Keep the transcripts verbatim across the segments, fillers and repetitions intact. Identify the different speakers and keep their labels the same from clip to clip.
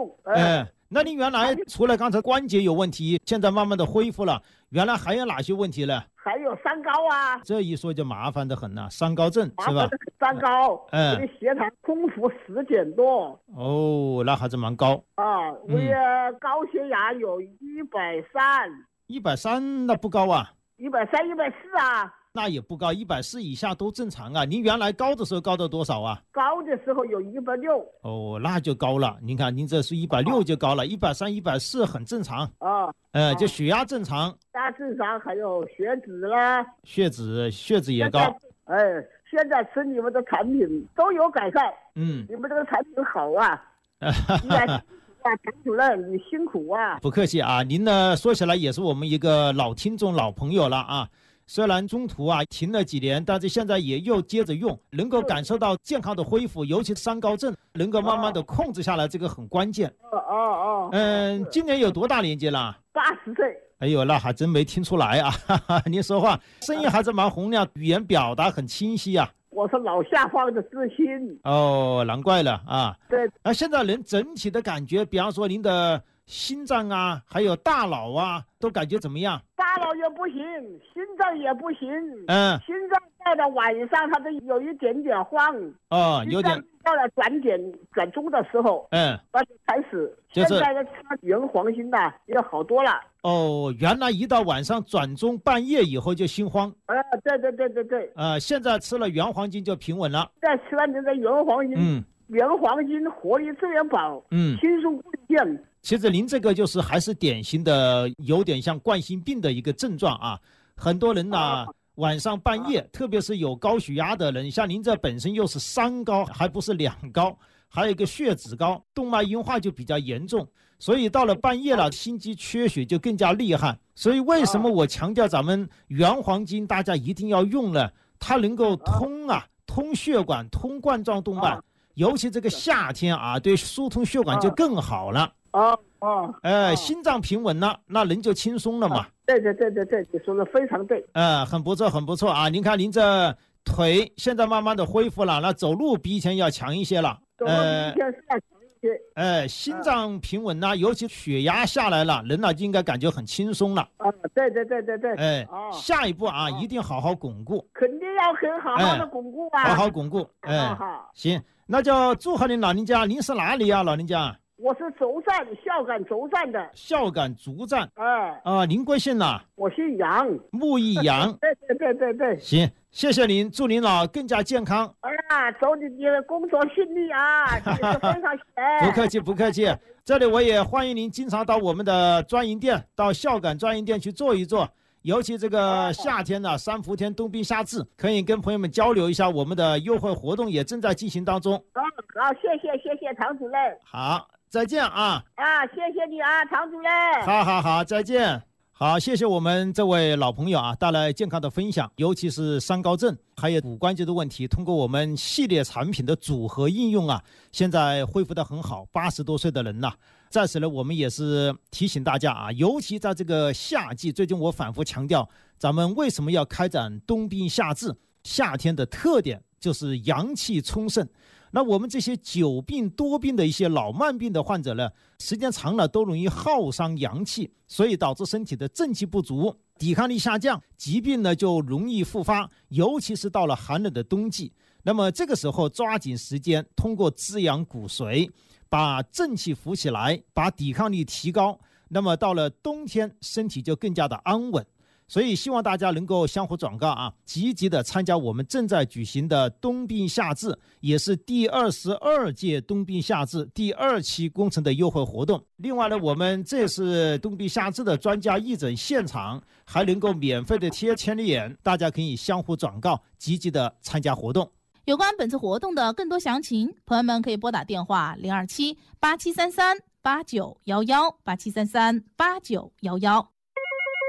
Speaker 1: 用。
Speaker 2: 哎、呃，那你原来除了刚才关节有问题，现在慢慢的恢复了，原来还有哪些问题呢？
Speaker 1: 还有三高啊，
Speaker 2: 这一说就麻烦的很了，三高症是吧？
Speaker 1: 三高，
Speaker 2: 嗯，
Speaker 1: 我的血糖空腹十点多。
Speaker 2: 哦，那还是蛮高
Speaker 1: 啊。我的高血压有一百三，
Speaker 2: 一百三那不高啊？
Speaker 1: 一百三、一百四啊？
Speaker 2: 那也不高，一百四以下都正常啊。您原来高的时候高到多少啊？
Speaker 1: 高的时候有一百六。
Speaker 2: 哦，那就高了。您看，您这是一百六就高了，一百三、一百四很正常
Speaker 1: 啊。
Speaker 2: 呃，就血压正常，
Speaker 1: 大致上还有血脂啦，
Speaker 2: 血脂血脂也高。
Speaker 1: 哎，现在吃你们的产品都有改善。
Speaker 2: 嗯，
Speaker 1: 你们这个产品好啊。啊，唐主任，你辛苦啊！
Speaker 2: 不客气啊，您呢说起来也是我们一个老听众、老朋友了啊。虽然中途啊停了几年，但是现在也又接着用，能够感受到健康的恢复，尤其是三高症能够慢慢的控制下来，这个很关键。
Speaker 1: 哦哦哦。
Speaker 2: 嗯，今年有多大年纪了？
Speaker 1: 八十岁。
Speaker 2: 哎呦，那还真没听出来啊！哈哈，您说话声音还是蛮洪亮，语言表达很清晰啊。
Speaker 1: 我是老下方的知心。
Speaker 2: 哦，难怪了啊。
Speaker 1: 对。
Speaker 2: 啊，现在人整体的感觉，比方说您的心脏啊，还有大脑啊，都感觉怎么样？
Speaker 1: 大脑也不行，心脏也不行。
Speaker 2: 嗯。
Speaker 1: 心脏到了晚上，它都有一点点慌。
Speaker 2: 哦，有点。
Speaker 1: 到了转点转中的时候，
Speaker 2: 嗯，
Speaker 1: 那就开始。
Speaker 2: 就是
Speaker 1: 现在的吃原黄金呐，也好多了。
Speaker 2: 哦，原来一到晚上转中半夜以后就心慌。
Speaker 1: 啊，对对对对对。
Speaker 2: 呃，现在吃了原黄金就平稳了。
Speaker 1: 再吃完这个原黄金，
Speaker 2: 嗯，
Speaker 1: 原黄金活力资源宝，
Speaker 2: 嗯，
Speaker 1: 轻松固健。
Speaker 2: 其实您这个就是还是典型的有点像冠心病的一个症状啊。很多人呢、啊、晚上半夜、啊，特别是有高血压的人，像您这本身又是三高，还不是两高，还有一个血脂高，动脉硬化就比较严重。所以到了半夜了，心肌缺血就更加厉害。所以为什么我强调咱们原黄金大家一定要用呢？它能够通啊，通血管，通冠状动脉，尤其这个夏天啊，对疏通血管就更好了。
Speaker 1: 哦哦，
Speaker 2: 呃，心脏平稳了，那人就轻松了嘛。
Speaker 1: 对对对对对，你说的非常对。
Speaker 2: 呃，很不错，很不错啊！您看您这腿现在慢慢的恢复了，那走路比以前要强一些了。
Speaker 1: 走路比以前是要强一些。
Speaker 2: 呃，心脏平稳了，尤其血压下来了，人呢应该感觉很轻松了。
Speaker 1: 啊，对对对对对。
Speaker 2: 哎，下一步啊，一定好好巩固。
Speaker 1: 肯定要很好好的巩固啊。
Speaker 2: 好好巩固。哎，行，那就祝贺您老人家。您是哪里啊，老人家？
Speaker 1: 我是轴站孝感轴站的。
Speaker 2: 孝感竹站。
Speaker 1: 哎。
Speaker 2: 啊，您贵姓呐？
Speaker 1: 我姓杨。
Speaker 2: 木易杨。
Speaker 1: 对对对对对。
Speaker 2: 行，谢谢您，祝您老更加健康。
Speaker 1: 哎呀，祝你的工作顺利啊！你是非常
Speaker 2: 不客气不客气，这里我也欢迎您经常到我们的专营店，到孝感专营店去坐一坐。尤其这个夏天呢、啊，三伏天冬病夏治，可以跟朋友们交流一下，我们的优惠活动也正在进行当中。
Speaker 1: 好，好，谢谢谢谢唐主任。
Speaker 2: 好，再见啊！
Speaker 1: 啊，谢谢你啊，唐主任。
Speaker 2: 好好好，再见。好，谢谢我们这位老朋友啊，带来健康的分享，尤其是三高症，还有骨关节的问题，通过我们系列产品的组合应用啊，现在恢复得很好。八十多岁的人呐、啊，在此呢，我们也是提醒大家啊，尤其在这个夏季，最近我反复强调，咱们为什么要开展冬病夏治？夏天的特点就是阳气充盛。那我们这些久病多病的一些老慢病的患者呢，时间长了都容易耗伤阳气，所以导致身体的正气不足，抵抗力下降，疾病呢就容易复发，尤其是到了寒冷的冬季。那么这个时候抓紧时间，通过滋养骨髓，把正气扶起来，把抵抗力提高，那么到了冬天身体就更加的安稳。所以希望大家能够相互转告啊，积极的参加我们正在举行的冬病夏治，也是第二十二届冬病夏治第二期工程的优惠活动。另外呢，我们这是冬病夏治的专家义诊现场，还能够免费的贴千里眼，大家可以相互转告，积极的参加活动。
Speaker 3: 有关本次活动的更多详情，朋友们可以拨打电话零二七八七三三八九幺幺八七三三八九幺幺。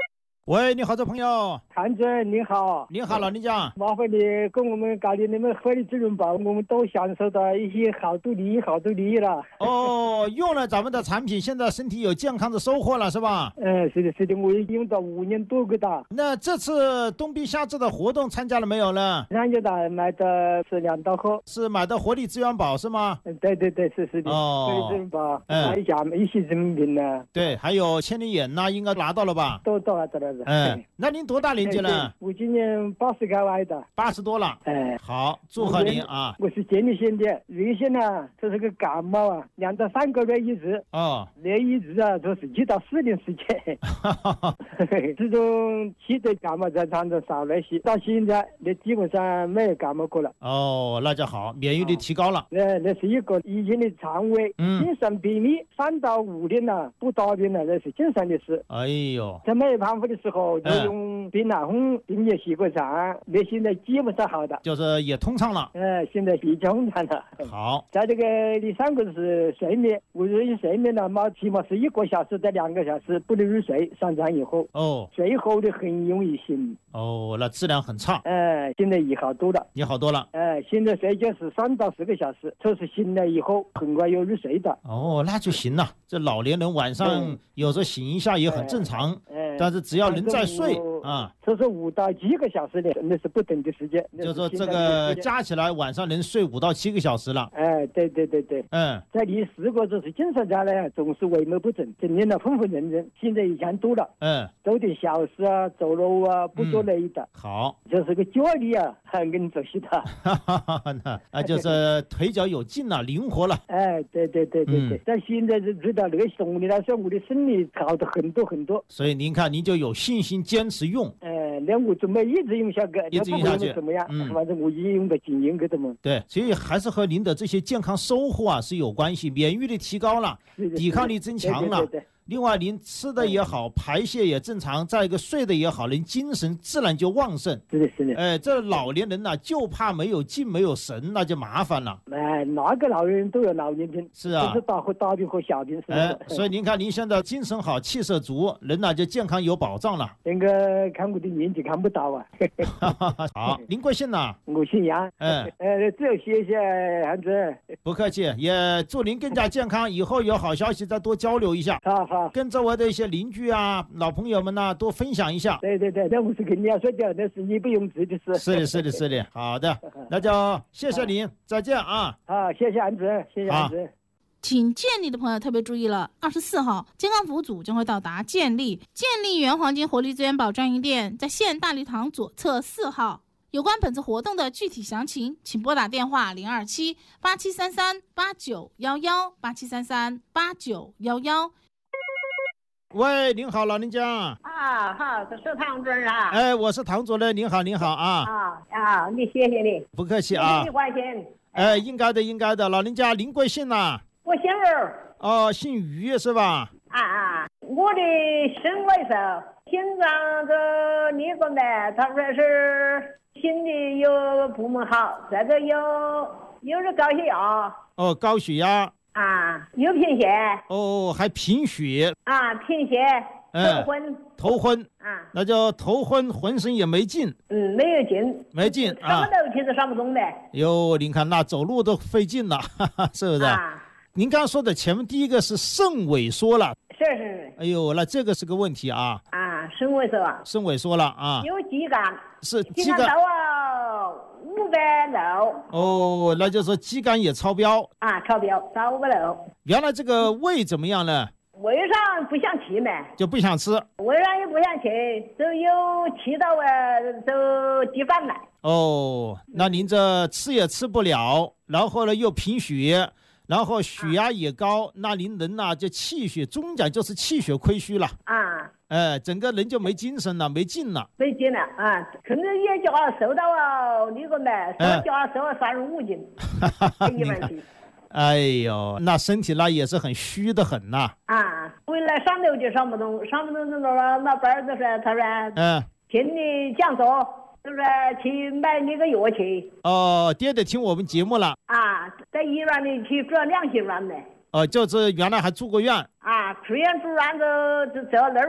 Speaker 2: 喂，你好，这朋友。
Speaker 4: 谭主任你好。
Speaker 2: 你好，老人家。
Speaker 4: 麻烦你跟我们搞的你们活力资源宝，我们都享受到一些好多利益，好多利益了。
Speaker 2: 哦，用了咱们的产品，现在身体有健康的收获了，是吧？
Speaker 4: 嗯，是的，是的，我已经用到五年多个大。
Speaker 2: 那这次冬病夏治的活动参加了没有呢？
Speaker 4: 参加的，买的是两刀货，
Speaker 2: 是买的活力资源宝是吗？
Speaker 4: 嗯，对对对，是是的。
Speaker 2: 哦，
Speaker 4: 活力资源宝，
Speaker 2: 嗯，
Speaker 4: 还有下面一些人民币呢。
Speaker 2: 对，还有千里眼呐，应该拿到了吧？
Speaker 4: 都到了，到了。
Speaker 2: 嗯，那您多大年纪了？
Speaker 4: 我今年八十开外的。
Speaker 2: 八十多了。
Speaker 4: 哎，
Speaker 2: 好，祝贺您啊！
Speaker 4: 我是建立县的，原先呢，这是个感冒啊，两到三个月一次。
Speaker 2: 哦，
Speaker 4: 那一次啊，说是几到四年时间。这种气的感冒在常常少那些，到现在那基本上没有感冒过了。
Speaker 2: 哦，那就好，免疫力提高了。
Speaker 4: 那那是一个以前的肠胃经常便秘，三到五年了不大便了，那是经常的事。
Speaker 2: 哎呦，
Speaker 4: 在没有办法的时候，就用冰拿红、冰液洗过肠，那现在基本上好的，
Speaker 2: 就是也通畅了。
Speaker 4: 呃，现在也通畅了。
Speaker 2: 好，
Speaker 4: 在这个第三个是睡眠，我认为睡眠呢，嘛起码是一个小时到两个小时不能入睡，上床以后。
Speaker 2: 哦，
Speaker 4: 睡后的很容易醒。
Speaker 2: 哦，那质量很差。
Speaker 4: 呃，现在也好多了。
Speaker 2: 也好多了。
Speaker 4: 呃，现在睡觉是三到四个小时，就是醒了以后很快又入睡的。
Speaker 2: 哦，那就行了。这老年人晚上有时候醒一下也很正常。
Speaker 4: 嗯，
Speaker 2: 但是只要人在睡啊，
Speaker 4: 这是五到七个小时的，那是不等的时间。
Speaker 2: 就说这个加起来晚上能睡五到七个小时了。
Speaker 4: 哎，对对对对，
Speaker 2: 嗯，
Speaker 4: 在第四个就是精神上呢，总是萎靡不振，整天呢昏昏沉沉。现在以前多了，
Speaker 2: 嗯，
Speaker 4: 做点小事啊，走路啊，不做累的。
Speaker 2: 嗯、好，
Speaker 4: 就是个脚力啊，很跟走些的。
Speaker 2: 那啊，就是腿脚有劲了，灵活了。
Speaker 4: 哎，对对对对对。但、嗯、现在是知道那个动力来说，我的身体好的很多很多。
Speaker 2: 所以您看，您就有信心坚持用。
Speaker 4: 呃，那我准备一直用下去，
Speaker 2: 一直用下去
Speaker 4: 怎么样？
Speaker 2: 嗯，
Speaker 4: 反正我已经用到经验给他们。
Speaker 2: 对，所以还是和您的这些健康收获啊是有关系，免疫力提高了，抵抗力增强了。
Speaker 4: 对对对对，
Speaker 2: 另外，您吃的也好，排泄也正常，再一个睡的也好，您精神自然就旺盛。
Speaker 4: 是的，是的。
Speaker 2: 哎，这老年人呢、啊，就怕没有劲，没有神，那就麻烦了。
Speaker 4: 哎，哪个老人都有老年病。
Speaker 2: 是啊。
Speaker 4: 不是大和大病和小病。
Speaker 2: 哎，所以您看，您现在精神好，气色足，人呢、啊、就健康有保障了。
Speaker 4: 那个看我的年纪看不到啊。
Speaker 2: 好，您贵姓呢？
Speaker 4: 我姓杨。
Speaker 2: 哎，
Speaker 4: 呃，这谢谢韩主任。
Speaker 2: 不客气，也祝您更加健康，以后有好消息再多交流一下。
Speaker 4: 好好。跟
Speaker 2: 周围的一些邻居啊、老朋友们呢、啊，多分享一下。
Speaker 4: 对对对，那我是跟你要说的，那是你不用自的事。
Speaker 2: 是的，是的，是的。好的，那就谢谢您，再见啊。
Speaker 4: 好，谢谢安主任，谢谢安主任。
Speaker 3: 请建立的朋友特别注意了，二十四号健康服务组将会到达建立建立原黄金活力资源宝专营店，在县大礼堂左侧四号。有关本次活动的具体详情，请拨打电话零二七八七三三八九幺幺八七三三八九幺幺。
Speaker 2: 喂，您好，老人家。
Speaker 1: 啊，好，这是唐主任啊。
Speaker 2: 哎，我是唐主任，您好，您好啊。
Speaker 1: 啊啊，你谢谢你。
Speaker 2: 不客气啊。
Speaker 1: 你关心。
Speaker 2: 哎，应该的，应该的。老人家，您贵姓呐？
Speaker 1: 我姓于。
Speaker 2: 哦，姓于是吧？
Speaker 1: 啊啊，我的身为是心脏这那个呢，他说是心里有不么好，这个有有是高血压。
Speaker 2: 哦，高血压。
Speaker 1: 啊，有贫血。
Speaker 2: 哦，还贫血。
Speaker 1: 啊，贫血，头昏。
Speaker 2: 嗯、头昏。
Speaker 1: 啊，
Speaker 2: 那就头昏，浑身也没劲。
Speaker 1: 嗯，没有劲。
Speaker 2: 没劲啊。
Speaker 1: 上楼梯是上不动的。
Speaker 2: 哟，您看那走路都费劲了，哈哈，是不是？
Speaker 1: 啊。
Speaker 2: 您刚刚说的前面第一个是肾萎缩了。
Speaker 1: 是是。
Speaker 2: 哎呦，那这个是个问题啊。
Speaker 1: 啊，肾萎缩啊。
Speaker 2: 肾萎缩了啊。
Speaker 1: 有肌酐。
Speaker 2: 是
Speaker 1: 肌酐到啊五百六。
Speaker 2: 哦，那就是说肌酐也超标。
Speaker 1: 啊，超标到五百六。
Speaker 2: 原来这个胃怎么样呢？
Speaker 1: 胃上不想吃嘛。就
Speaker 2: 不想吃。
Speaker 1: 胃上也不想吃，就有吃到啊，就积饭了。
Speaker 2: 哦，那您这吃也吃不了，然后呢又贫血。然后血压也高，啊、那您人呐、啊、就气血，中讲就是气血亏虚了
Speaker 1: 啊，
Speaker 2: 哎，整个人就没精神了，没劲了，
Speaker 1: 没劲了啊！可能也叫瘦到啊那个呢，说叫瘦三十五斤，没问题。
Speaker 2: 哎呦，那身体那也是很虚的很呐。
Speaker 1: 啊，回来上楼就上不动，上不动那个老伴儿就说，他说，嗯，听你讲说。就是去买那个药去
Speaker 2: 哦，爹得听我们节目了
Speaker 1: 啊，在医院里去住两天院的
Speaker 2: 哦，就是原来还住过院
Speaker 1: 啊，住院住院就就在那儿的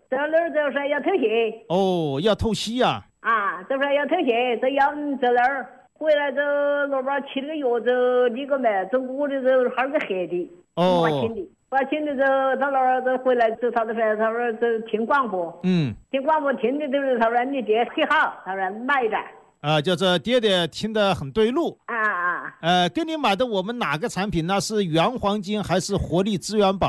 Speaker 1: 到那儿就是要透析。
Speaker 2: 哦，要透析呀、
Speaker 1: 啊。啊，就说要透析，这要在那儿回来这老板吃了个药这那个嘛，这屋里这还是个黑的，
Speaker 2: 哦，
Speaker 1: 我亲的，我亲的这到那儿这回来这他就说他说这听广播，
Speaker 2: 嗯，
Speaker 1: 听广播听的都是他说你爹很好，他说买着。
Speaker 2: 啊，就是爹爹听得很对路
Speaker 1: 啊啊，
Speaker 2: 呃，跟你买的我们哪个产品呢？是原黄金还是活力资源宝？